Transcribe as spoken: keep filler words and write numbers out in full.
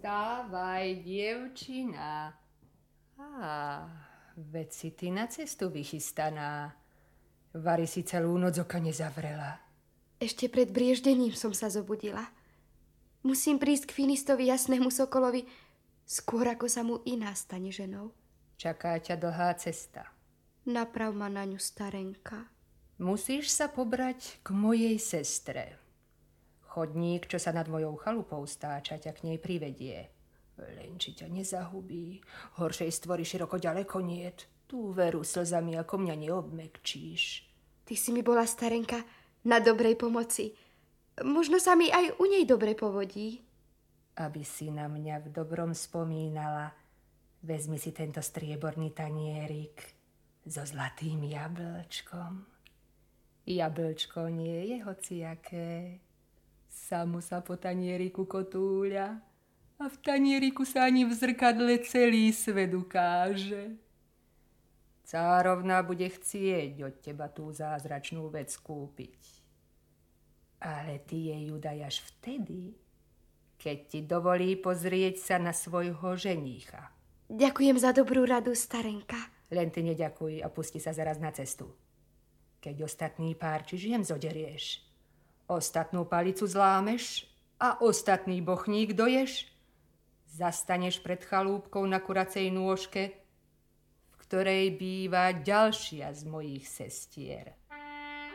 Vstávaj, dievčina. Á, veď si ty na cestu vychystaná. Vary si celú noc oka nezavrela. Ešte pred brieždením som sa zobudila. Musím prísť k Finistovi jasnému sokolovi, skôr ako sa mu iná stane ženou. Čaká ťa dlhá cesta. Naprav ma na ňu, starenka. Musíš sa pobrať k mojej sestre. Chodník, čo sa nad mojou chalupou stáča, ťa k nej privedie. Len či ťa nezahubí, horšej stvory široko ďaleko niet. Tú veru slzami ako mňa neobmekčíš. Ty si mi bola, starenka, na dobrej pomoci. Možno sa mi aj u nej dobre povodí. Aby si na mňa v dobrom spomínala, vezmi si tento strieborný tanierik so zlatým jablčkom. Jablčko nie je hociaké. Samo sa po tanieriku kotúľa a v tanieriku sa ani v zrkadle celý svet ukáže. Cárovna bude chcieť od teba tú zázračnú vec kúpiť. Ale ty jej ju daj až vtedy, keď ti dovolí pozrieť sa na svojho ženícha. Ďakujem za dobrú radu, starenka. Len ty neďakuj a pusti sa zaraz na cestu. Keď ostatný pár či žiem zoderieš, ostatnú palicu zlámeš a ostatný bochník doješ, zastaneš pred chalúbkou na kuracej nôžke, v ktorej býva ďalšia z mojich sestier.